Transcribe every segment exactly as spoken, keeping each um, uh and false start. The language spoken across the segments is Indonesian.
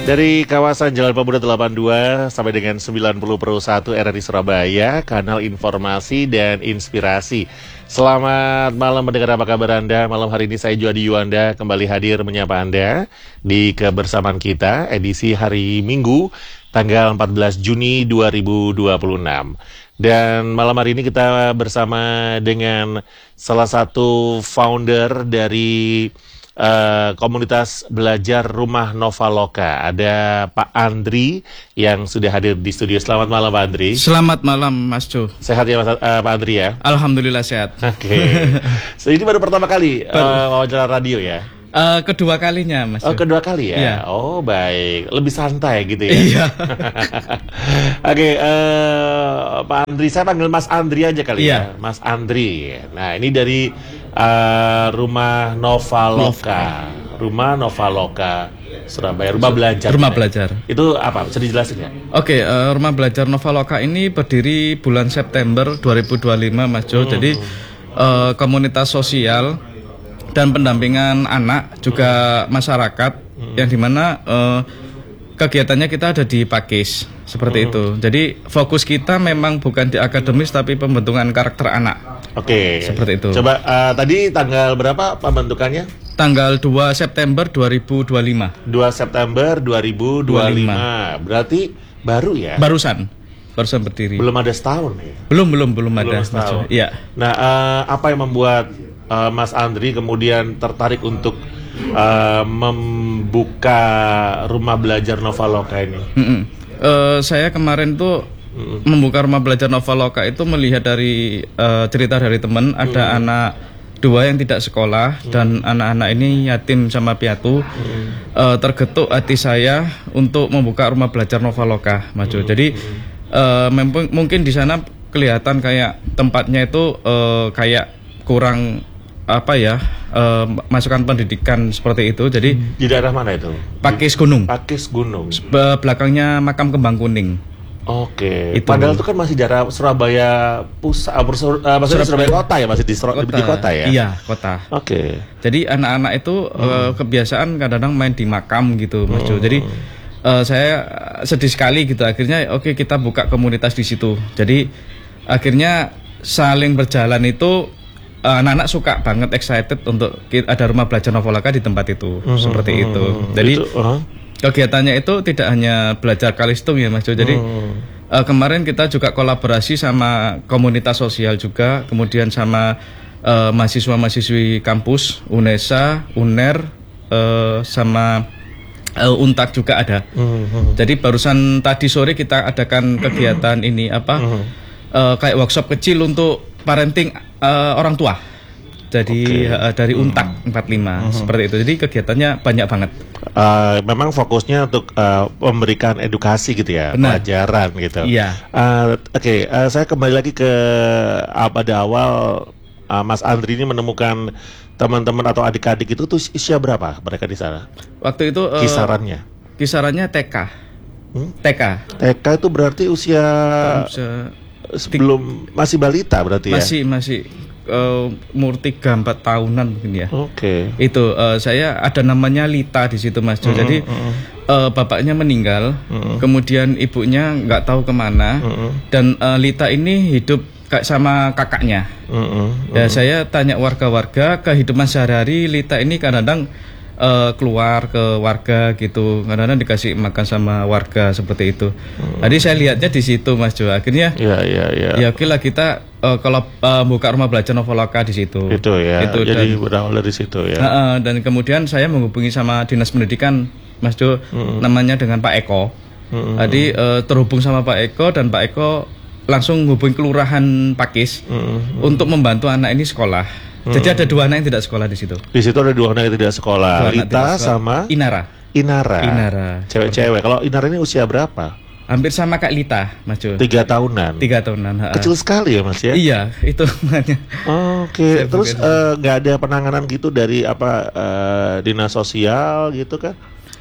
Dari kawasan Jalan Pemuda delapan puluh dua sampai dengan sembilan puluh per satu R R I Surabaya, kanal informasi dan inspirasi. Selamat malam mendengar, apa kabar Anda? Malam hari ini saya Juadi Yuanda kembali hadir menyapa Anda di kebersamaan kita edisi hari Minggu tanggal empat belas Juni dua ribu dua puluh enam. Dan malam hari ini kita bersama dengan salah satu founder dari Uh, komunitas belajar Rumah Novaloka. Ada Pak Andri yang sudah hadir di studio. Selamat malam Pak Andri. Selamat malam Mas Jo. Sehat ya Mas, uh, Pak Andri ya? Alhamdulillah sehat. Oke. Okay. So, ini baru pertama kali uh, wawancara radio ya? Uh, kedua kalinya Mas Jo. Oh kedua kali ya? Iya. Oh baik, lebih santai gitu ya? Iya. Oke, okay, uh, Pak Andri, saya panggil Mas Andri aja kali iya. ya? Mas Andri. Nah ini dari uh, Rumah Novaloka. Rumah Novaloka Surabaya, rumah belajar. Rumah ya? belajar. Itu apa? Bisa dijelasin ya? Oke, okay, uh, Rumah Belajar Novaloka ini berdiri bulan September dua ribu dua puluh lima Mas Jo. Hmm. Jadi uh, komunitas sosial dan pendampingan anak juga masyarakat, hmm. yang dimana uh, kegiatannya kita ada di Pakis seperti hmm. itu. Jadi fokus kita memang bukan di akademis tapi pembentukan karakter anak. Oke. Seperti itu. Coba uh, tadi tanggal berapa pembentukannya? Tanggal dua September dua ribu dua puluh lima. dua September dua ribu dua puluh lima. Berarti baru ya? Barusan. Barusan berdiri. Belum ada setahun ya? Belum, belum, belum, belum ada. Setahun. Iya. Nah, uh, apa yang membuat uh, Mas Andri kemudian tertarik untuk uh, membuka Rumah Belajar Novaloka ini? Mm-mm. Uh, saya kemarin tuh mm-mm. membuka Rumah Belajar Novaloka itu melihat dari uh, cerita dari teman, ada mm. anak dua yang tidak sekolah mm. dan anak-anak ini yatim sama piatu. Mm. Uh, tergetuk hati saya untuk membuka Rumah Belajar Novaloka, Mas Jo. Mm. Jadi uh, mem- mungkin di sana kelihatan kayak tempatnya itu uh, kayak kurang apa ya, uh, masukan pendidikan seperti itu. Jadi di daerah mana itu? Pakis Gunung. Pakis Gunung. Be- belakangnya makam Kembang Kuning. Oke. Itu. Padahal itu kan masih daerah Surabaya pusat, uh, uh, maksudnya Surabaya kota ya, masih di, Sur- kota. di kota ya. Iya kota. Oke. Jadi anak-anak itu hmm. uh, kebiasaan kadang-kadang main di makam gitu, Mas Jo. Hmm. Jadi uh, saya sedih sekali gitu. Akhirnya oke okay, kita buka komunitas di situ. Jadi akhirnya saling berjalan itu. Uh, anak-anak suka banget, excited untuk ada Rumah Belajar Novaloka di tempat itu, mm-hmm. seperti itu. Jadi itu, uh-huh. kegiatannya itu tidak hanya belajar kalistung ya Mas Jo. Jadi mm. uh, kemarin kita juga kolaborasi sama komunitas sosial juga, kemudian sama uh, mahasiswa-mahasiswi kampus, UNESA, UNER, uh, sama uh, UNTAK juga ada. Mm-hmm. Jadi barusan tadi sore kita adakan kegiatan ini apa, mm-hmm. uh, kayak workshop kecil untuk parenting uh, orang tua. Jadi okay. uh, dari UNTAK empat puluh lima uh-huh. seperti itu. Jadi kegiatannya banyak banget. Uh, memang fokusnya untuk uh, memberikan edukasi gitu ya, benar. Pelajaran gitu. Iya. Uh, Oke, okay. uh, saya kembali lagi ke uh, pada awal uh, Mas Andri ini menemukan teman-teman atau adik-adik itu tuh usia berapa mereka di sana? Waktu itu uh, kisarannya. Kisarannya T K. Hmm? T K. T K itu berarti usia usia sebelum masih balita berarti ya? Masih masih uh, umur tiga empat tahunan mungkin ya. Oke. Okay. Itu uh, saya ada namanya Lita di situ Mas Jo. Mm-hmm. Jadi uh, bapaknya meninggal, mm-hmm. kemudian ibunya nggak tahu kemana, mm-hmm. dan uh, Lita ini hidup kayak sama kakaknya. Mm-hmm. Ya saya tanya warga-warga kehidupan sehari-hari Lita ini kadang-kadang Uh, keluar ke warga gitu, kadang-kadang dikasih makan sama warga seperti itu. Hmm. Jadi saya lihatnya di situ Mas Jo. Akhirnya ya ya ya. Ya oke lah kita uh, kalau uh, buka Rumah Belajar Novaloka di situ. Itu ya. Itu, jadi dan, berawal dari situ ya. Uh, uh, dan kemudian saya menghubungi sama Dinas Pendidikan Mas Jo, hmm. namanya dengan Pak Eko. Hmm. Jadi uh, terhubung sama Pak Eko dan Pak Eko langsung hubungi Kelurahan Pakis hmm. untuk membantu anak ini sekolah. Jadi hmm. ada dua anak yang tidak sekolah di situ. Di situ ada dua anak yang tidak sekolah. Dua Lita sekolah. Sama Inara. Inara. Inara. Cewek-cewek. Kalau Inara ini usia berapa? Hampir sama Kak Lita, Mas Jo. Tiga tahunan. Tiga tahunan. Ha-ha. Kecil sekali ya Mas ya? Iya, itu makanya. Oh, oke. Okay. Terus nggak uh, ada penanganan gitu dari apa uh, dinas sosial gitu kan?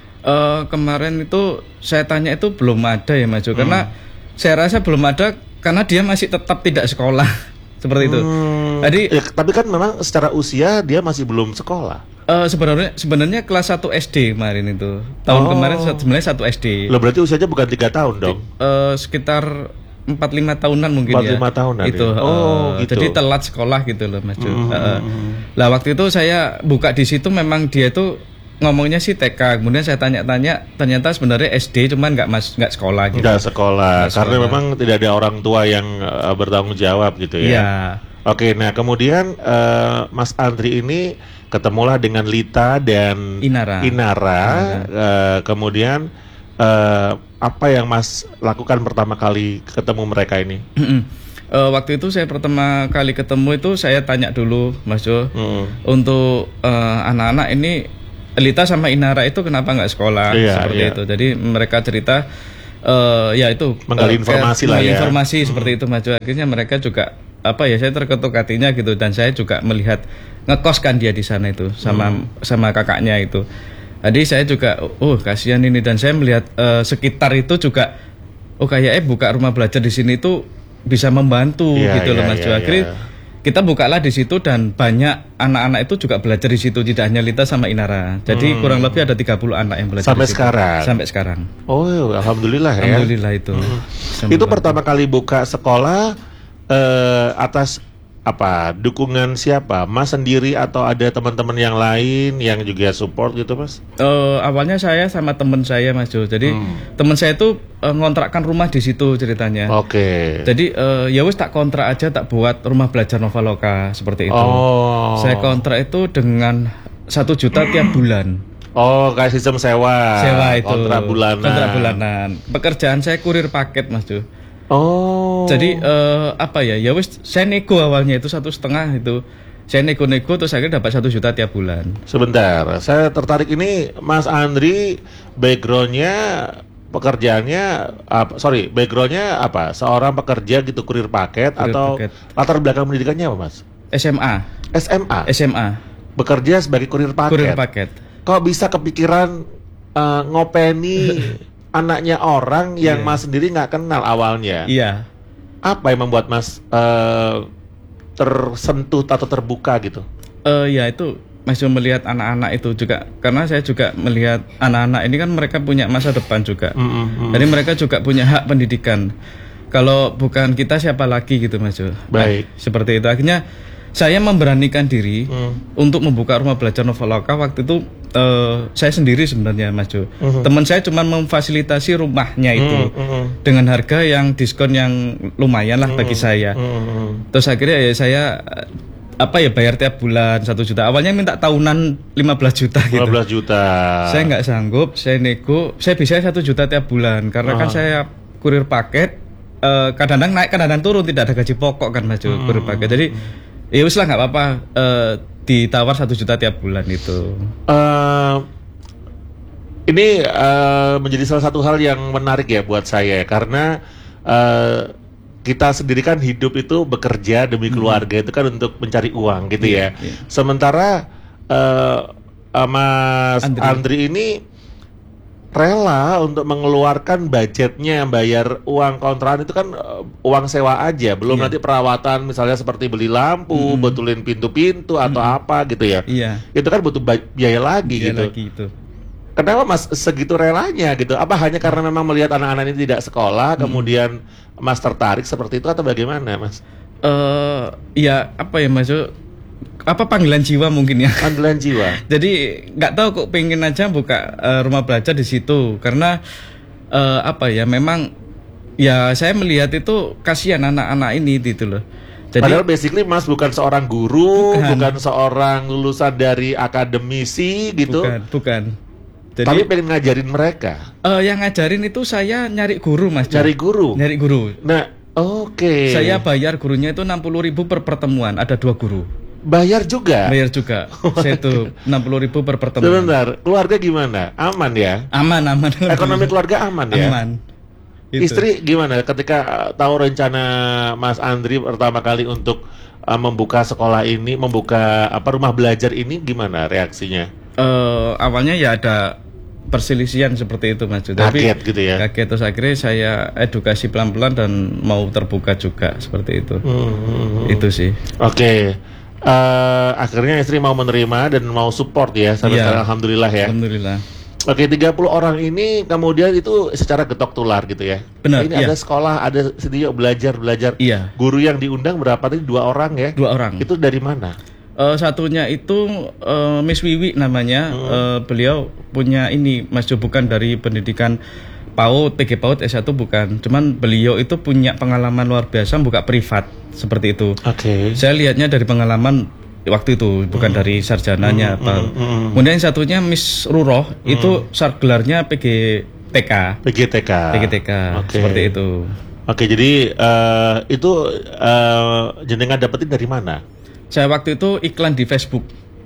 Uh, kemarin itu saya tanya itu belum ada ya Mas Jo. Hmm. Karena saya rasa belum ada karena dia masih tetap tidak sekolah. Seperti itu. Hmm, Jadi, ya, tapi kan memang secara usia dia masih belum sekolah. Uh, sebenarnya sebenarnya kelas satu S D kemarin itu. Tahun Oh. kemarin sebenarnya satu S D. Loh berarti usianya bukan tiga tahun dong? Uh, sekitar empat lima tahunan mungkin empat ya. lima tahunan itu. ya? Oh, uh, gitu. Jadi telat sekolah gitu loh Mas Jo. Mm-hmm. Uh, lah waktu itu saya buka di situ memang dia itu ngomongnya sih T K. Kemudian saya tanya-tanya ternyata sebenarnya S D cuman nggak mas nggak sekolah gitu. Nggak sekolah, Nggak karena sekolah. memang tidak ada orang tua yang uh, bertanggung jawab gitu ya. Iya. Oke, nah kemudian uh, Mas Andri ini ketemulah dengan Lita dan Inara. Inara. Uh, kemudian uh, apa yang Mas lakukan pertama kali ketemu mereka ini? Uh, waktu itu saya pertama kali ketemu itu saya tanya dulu Mas Jo, Mm. untuk uh, anak-anak ini Lita sama Inara itu kenapa nggak sekolah Iya, seperti iya. itu. Jadi mereka cerita uh, ya itu Menggali uh, informasi kayak lah menggali ya. informasi seperti itu Mas Jo. Akhirnya mereka juga apa ya saya terketuk hatinya gitu, dan saya juga melihat ngekos kan dia di sana itu sama Hmm. sama kakaknya itu. Jadi saya juga oh kasihan ini, dan saya melihat uh, sekitar itu juga oh kayaknya buka rumah belajar di sini itu bisa membantu Iya, gitu loh iya, Mas Jo. iya, Akhirnya iya. kita bukalah di situ dan banyak anak-anak itu juga belajar di situ, tidak hanya Lita sama Inara. Jadi Hmm. kurang lebih ada tiga puluh anak yang belajar Sampai di situ. sekarang? Sampai sekarang. Oh, alhamdulillah ya. Alhamdulillah itu. Sampai Itu sekarang. pertama kali buka sekolah eh, atas apa? Dukungan siapa? Mas sendiri atau ada teman-teman yang lain yang juga support gitu, Mas? Eh, awalnya saya sama teman saya Mas Jo. Jadi Hmm. teman saya itu eh, ngontrakkan rumah di situ ceritanya. Oke. Jadi eh, ya wis tak kontrak aja, tak buat rumah belajar Novaloka seperti itu. Oh. Saya kontrak itu dengan satu juta tiap bulan. Oh, kayak sistem sewa. Sewa itu. Kontrak bulanan. Kontrak bulanan. Pekerjaan saya kurir paket Mas Jo. Oh. Jadi eh, apa ya? Ya wis saya nego awalnya itu satu setengah itu. Saya nego-nego terus akhirnya dapat satu juta tiap bulan. Sebentar, saya tertarik ini Mas Andri backgroundnya pekerjaannya apa? Sorry, backgroundnya apa? Seorang pekerja gitu kurir paket Kurir atau paket. latar belakang pendidikannya apa, Mas? S M A. S M A. S M A. Bekerja sebagai kurir paket. Kurir paket. Kok bisa kepikiran eh, ngopeni anaknya orang yang Iya. Mas sendiri nggak kenal awalnya? Iya. Apa yang membuat Mas eh, tersentuh atau terbuka gitu? Eh ya itu Mas Jo melihat anak-anak itu juga, karena saya juga melihat anak-anak ini kan mereka punya masa depan juga. Mm, mm, mm. Jadi mereka juga punya hak pendidikan. Kalau bukan kita siapa lagi gitu Mas Jo. Baik. Nah, seperti itu akhirnya saya memberanikan diri Mm. untuk membuka rumah belajar Novaloka. Waktu itu eh, saya sendiri sebenarnya Mas Jo. Mhm. Teman saya cuma memfasilitasi rumahnya itu Mm, mm, mm. dengan harga yang diskon yang lumayan lah bagi saya. Mm, mm, mm. Terus akhirnya ya saya eh, apa ya bayar tiap bulan satu juta. Awalnya minta tahunan lima belas juta gitu. lima belas juta. Saya nggak sanggup, saya nego, saya bisa satu juta tiap bulan karena kan Ah. saya kurir paket. eh, kadang-kadang naik, kadang-kadang turun, tidak ada gaji pokok kan Mas Jo, Hmm. kurir paket. Jadi ya wis lah nggak apa-apa, eh, ditawar satu juta tiap bulan itu. Eh, ini eh, menjadi salah satu hal yang menarik ya buat saya karena eh, kita sendiri kan hidup itu bekerja demi keluarga itu kan untuk mencari uang gitu ya. Iya, iya. Sementara eh, eh, Mas Andri. Andri ini rela untuk mengeluarkan budgetnya bayar uang kontrakan itu kan eh, uang sewa aja, belum Iya. nanti perawatan misalnya seperti beli lampu, betulin pintu-pintu atau apa gitu ya. Iya. Itu kan butuh ba- biaya lagi Iya gitu. lagi itu. Kenapa Mas segitu relanya gitu? Apa hanya karena memang melihat anak-anak ini tidak sekolah, kemudian Mas tertarik seperti itu atau bagaimana, Mas? Eh, ya apa ya Mas Jo? Apa panggilan jiwa mungkin ya. Panggilan jiwa. Jadi nggak tahu kok pengen aja buka eh, rumah belajar di situ karena eh, apa ya memang ya saya melihat itu kasihan anak-anak ini gitu loh. Jadi Padahal basically Mas bukan seorang guru, Bukan. bukan seorang lulusan dari akademisi gitu, bukan bukan. Jadi tapi pengen ngajarin mereka, eh, yang ngajarin itu saya nyari guru Mas. Jo. cari guru. Nyari guru. Nah, oke. Saya bayar gurunya itu enam puluh ribu per pertemuan, ada dua guru. bayar juga. Bayar juga. Saya itu enam puluh ribu per pertemuan. Sebentar, keluarga gimana? Aman ya? Aman aman. Ekonomi keluarga aman ya? aman. Itu. Istri gimana ketika uh, tahu rencana Mas Andri pertama kali untuk uh, membuka sekolah ini, membuka apa rumah belajar ini, gimana reaksinya? Eh, awalnya ya ada perselisihan seperti itu Mas Jo. Tapi Kaget gitu ya? kaget, terus akhirnya saya edukasi pelan-pelan dan mau terbuka juga seperti itu. Hmm, hmm, hmm. Itu sih. Oke, uh, akhirnya istri mau menerima dan mau support ya sampai Iya. sekarang alhamdulillah ya. Alhamdulillah. Oke, tiga puluh orang ini kemudian itu secara getok tular gitu ya. Benar, Ini iya. ada sekolah, ada studio belajar belajar. Iya. Guru yang diundang berapa tadi? Dua orang ya? Dua orang. Itu dari mana? Eh, satunya itu eh, Miss Wiwi namanya. Hmm. Eh, beliau punya ini Mas Jo, bukan dari pendidikan PAUD, P G PAUD S satu bukan. Cuman beliau itu punya pengalaman luar biasa buka privat seperti itu. Oke. Saya lihatnya dari pengalaman waktu itu, bukan Hmm. dari sarjananya Hmm, apa. hmm, hmm. Kemudian yang satunya Miss Ruroh itu sargelarnya P G T K. P G T K. P G T K Oke. seperti itu. Oke, jadi eh, itu eh, jenengan dapetin dari mana? Saya waktu itu iklan di Facebook.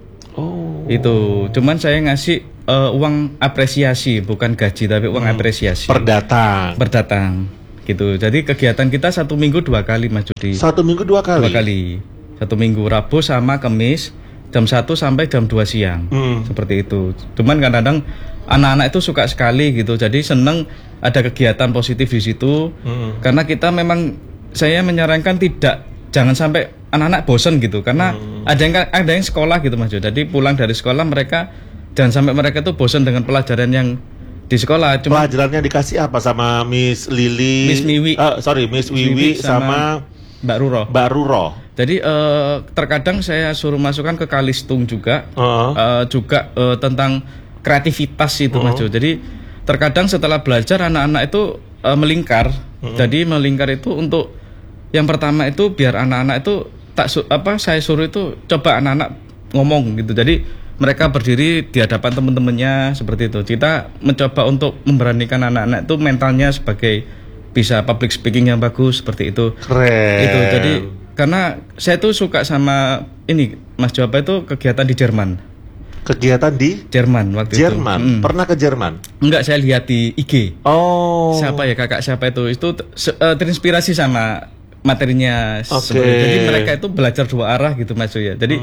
Oh. Itu, cuman saya ngasih eh, uang apresiasi, bukan gaji tapi uang apresiasi. Perdatang. Berdatang, gitu. Jadi kegiatan kita satu minggu dua kali, Mas Judi. Satu minggu dua kali. Dua kali, satu minggu Rabu sama Kamis jam satu sampai jam dua siang, Hmm. seperti itu. Cuman kadang-kadang anak-anak itu suka sekali gitu, jadi seneng ada kegiatan positif di situ. Hmm. Karena kita memang, saya menyarankan tidak, jangan sampai anak-anak bosen gitu, karena Hmm. ada yang ada yang sekolah gitu Mas Jo. Jadi pulang dari sekolah mereka jangan sampai mereka tuh bosen dengan pelajaran yang di sekolah. Cuma Pelajarannya dikasih apa sama Miss Lili? Miss Wiwi. Eh, sorry, Miss Wiwi Wiwi sama, Mbak Ruro. Mbak Ruro. Jadi eh, terkadang saya suruh masukkan ke Kalistung juga, Heeh. eh, juga eh, tentang kreativitas itu Mas Jo. Jadi terkadang setelah belajar anak-anak itu eh, melingkar. Jadi melingkar itu untuk yang pertama itu biar anak-anak itu tak su- apa saya suruh itu coba anak-anak ngomong gitu. Jadi mereka berdiri di hadapan teman-temannya seperti itu. Kita mencoba untuk memberanikan anak-anak itu mentalnya sebagai bisa public speaking yang bagus seperti itu. Keren. Itu jadi karena saya tuh suka sama ini Mas Jo, apa itu kegiatan di Jerman. Kegiatan di Jerman waktu Jerman. itu. Mm. Pernah ke Jerman? Enggak, saya lihat di I G. Oh. Siapa ya kakak siapa itu? Itu se- eh, terinspirasi sama materinya Oke. sebenarnya. Jadi mereka itu belajar dua arah gitu Mas Jo ya. Jadi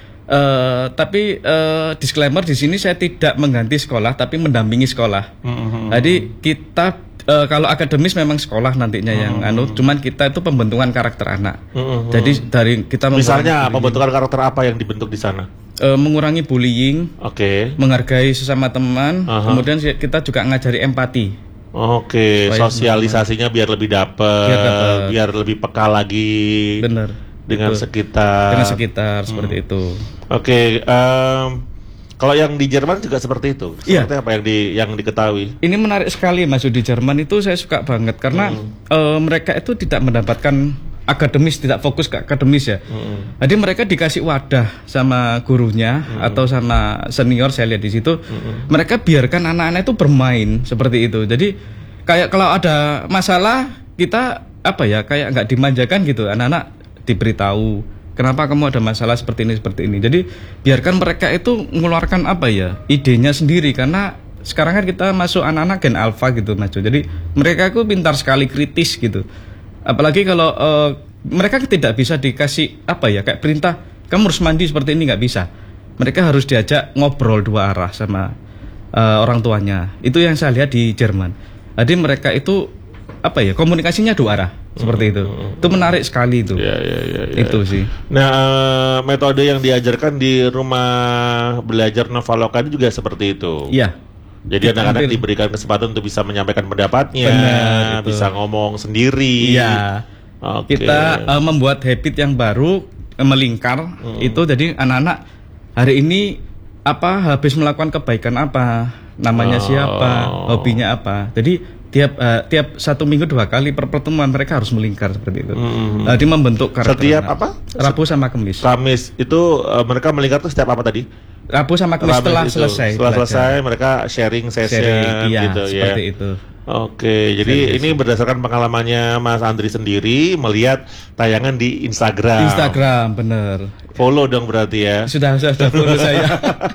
eh, tapi eh, disclaimer di sini saya tidak mengganti sekolah tapi mendampingi sekolah. Mm-hmm. Jadi kita eh, kalau akademis memang sekolah nantinya yang anu, cuman kita itu pembentukan karakter anak. Mm-hmm. Jadi dari kita mengurangi Misalnya bullying, pembentukan karakter apa yang dibentuk di sana? eh, mengurangi bullying, Oke. menghargai sesama teman, Aha. kemudian kita juga ngajari empati. Oke, Supaya sosialisasinya biar lebih dapet, Biar dapet. biar lebih peka lagi Bener. dengan Betul. sekitar. Dengan sekitar seperti itu. Oke, em, kalau yang di Jerman juga seperti itu. Iya. Seperti apa yang di yang diketahui? Ini menarik sekali Mas di Jerman itu saya suka banget karena eh, mereka itu tidak mendapatkan akademis, tidak fokus ke akademis ya. Jadi mereka dikasih wadah sama gurunya atau sama senior, saya lihat di situ. Mereka biarkan anak-anak itu bermain seperti itu. Jadi kayak kalau ada masalah kita apa ya, kayak nggak dimanjakan gitu. Anak-anak diberitahu kenapa kamu ada masalah seperti ini seperti ini. Jadi biarkan mereka itu mengeluarkan apa ya, idenya sendiri, karena sekarang kan kita masuk anak-anak gen alpha gitu Mas Jo. Jadi mereka itu pintar sekali, kritis gitu. Apalagi kalau eh, mereka tidak bisa dikasih apa ya, kayak perintah kamu harus mandi seperti ini, nggak bisa. Mereka harus diajak ngobrol dua arah sama eh, orang tuanya. Itu yang saya lihat di Jerman. Jadi mereka itu apa ya, komunikasinya dua arah seperti itu. Itu menarik sekali itu. Ya, ya, ya, ya. Itu sih. Nah, eh, metode yang diajarkan di rumah belajar Novaloka ini juga seperti itu. Iya. Jadi anak-anak Hampir. diberikan kesempatan untuk bisa menyampaikan pendapatnya, Benar, itu. bisa ngomong sendiri. Iya. Oke. Kita eh, membuat habit yang baru, eh, melingkar itu. Jadi anak-anak hari ini apa habis melakukan kebaikan apa, namanya Oh. siapa, hobinya apa. Jadi tiap eh, tiap satu minggu dua kali per pertemuan mereka harus melingkar seperti itu. Hmm. Jadi membentuk karakter. Setiap anak. apa? Rabu sama Kamis. Kamis itu eh, mereka melingkar tuh setiap apa tadi? Rabu sama Kamis Kamis setelah itu. selesai. Setelah belajar. selesai mereka sharing session Sharing, iya, gitu ya. seperti itu. Oke, jadi ini berdasarkan pengalamannya Mas Andri sendiri melihat tayangan di Instagram. Instagram, bener. Follow dong berarti ya. Sudah sudah, sudah follow saya.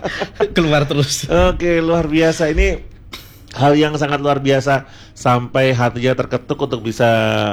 Keluar terus. Oke, luar biasa ini hal yang sangat luar biasa sampai hatinya terketuk untuk bisa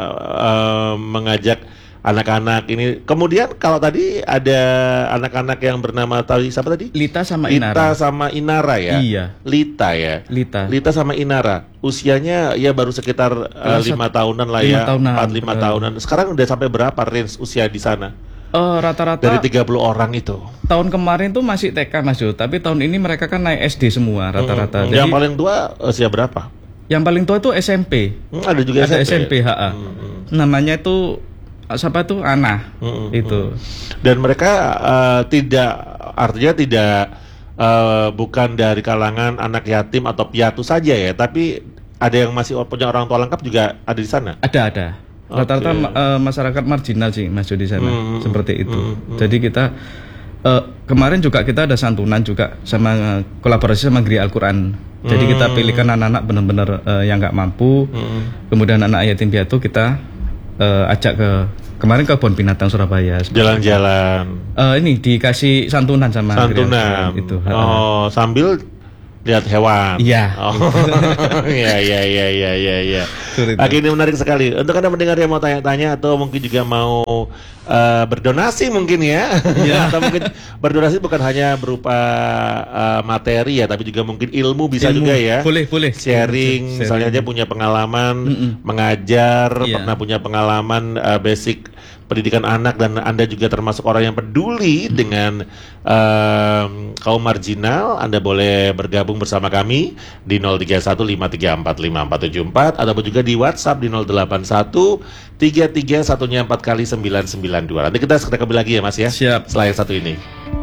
eh, mengajak anak-anak ini. Kemudian kalau tadi ada anak-anak yang bernama tadi siapa tadi? Lita sama Lita Inara. sama Inara ya. Iya. Lita ya. Lita. Lita sama Inara. Usianya ya baru sekitar eh, Kelas lima tahunan lah lima ya. tahunan, Empat lima betul. tahunan. Sekarang udah sampai berapa range usia di sana? Uh, rata-rata dari tiga puluh orang itu. Tahun kemarin tuh masih T K Mas Jo, tapi tahun ini mereka kan naik S D semua rata-rata. Hmm, Jadi yang paling tua usia berapa? Yang paling tua itu S M P. Hmm, ada juga ada S M P. S M P H A. Hmm. Namanya itu siapa tuh Ana. Hmm, itu. Dan mereka uh, tidak artinya tidak uh, bukan dari kalangan anak yatim atau piatu saja ya, tapi ada yang masih punya orang tua lengkap juga ada di sana. Ada ada. Rata-rata okay. uh, masyarakat marginal sih masuk di sana, hmm, seperti itu. Hmm, hmm. Jadi kita uh, kemarin juga kita ada santunan juga sama uh, kolaborasi sama Gri Al-Quran. Hmm. Jadi kita pilihkan anak-anak benar-benar uh, yang nggak mampu, hmm. kemudian anak yatim piatu kita uh, ajak ke kemarin ke Kebun Binatang Surabaya. Jalan-jalan. Uh, ini dikasih santunan sama santunan. Gri Al-Quran itu. Oh, sambil lihat hewan. Iya. Oh. Iya iya iya iya iya iya. Oke, ini menarik sekali. Untuk Anda mendengar yang mau tanya-tanya atau mungkin juga mau uh, berdonasi mungkin ya. Ya. Atau mungkin berdonasi bukan hanya berupa uh, materi ya, tapi juga mungkin ilmu bisa ilmu. juga ya. Boleh, boleh. Sharing, Sharing. Misalnya aja punya pengalaman Mm-mm. mengajar, yeah. pernah punya pengalaman uh, basic pendidikan anak dan Anda juga termasuk orang yang peduli hmm. dengan um, kaum marginal, Anda boleh bergabung bersama kami di nol tiga satu lima tiga empat lima empat tujuh empat ataupun juga di WhatsApp di nol delapan satu tiga tiga satunya empat kali sembilan sembilan dua. Nanti kita segera kembali lagi ya Mas ya. Siap. Setelah yang satu ini.